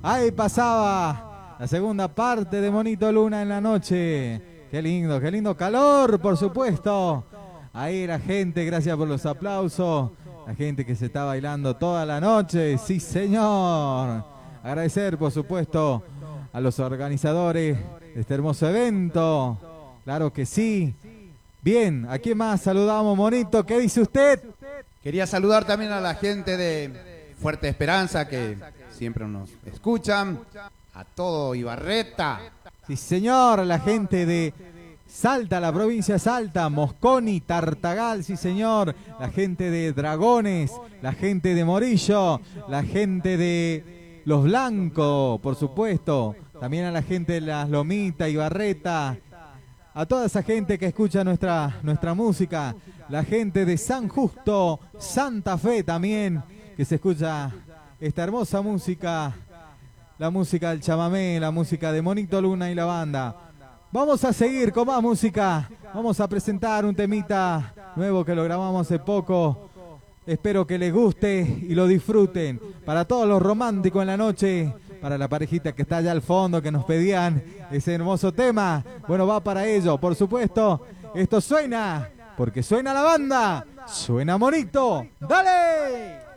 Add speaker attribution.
Speaker 1: Ahí pasaba la segunda parte de Monito Luna en la noche. Qué lindo calor, por supuesto. Ahí la gente, gracias por los aplausos. La gente que se está bailando toda la noche, sí señor. Agradecer, por supuesto, a los organizadores de este hermoso evento. Claro que sí. Bien, ¿a quién más saludamos, Monito? ¿Qué dice usted?
Speaker 2: Quería saludar también a la gente de Fuerte Esperanza que siempre nos escuchan. A todo Ibarreta.
Speaker 1: Sí señor, la gente de Salta, la provincia de Salta, Mosconi, Tartagal, sí señor, la gente de Dragones, la gente de Morillo, la gente de Los Blancos, por supuesto, también a la gente de Las Lomitas, Ibarreta, a toda esa gente que escucha nuestra música, la gente de San Justo, Santa Fe también, que se escucha esta hermosa música, la música del chamamé, la música de Monito Luna y la banda. Vamos a seguir con más música. Vamos a presentar un temita nuevo que lo grabamos hace poco. Espero que les guste y lo disfruten. Para todos los románticos en la noche, para la parejita que está allá al fondo, que nos pedían ese hermoso tema. Bueno, va para ellos, por supuesto. Esto suena, porque suena la banda. Suena Monito. ¡Dale!